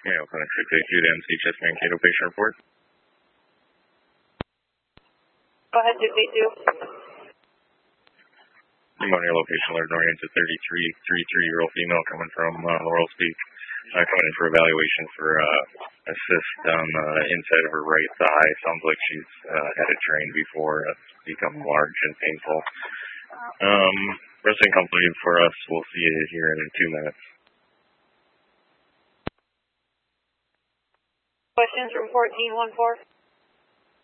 Yeah, Clinic 682 to MC chest Mankato patient report. Go ahead, 682. I'm on your location alert oriented 33-year-old female coming from Laurel Peak. Coming in for evaluation for a cyst on the inside of her right thigh. Sounds like she's had it drained before. It's become large and painful. Resting completed for us. We'll see you here in 2 minutes. Questions from 1414?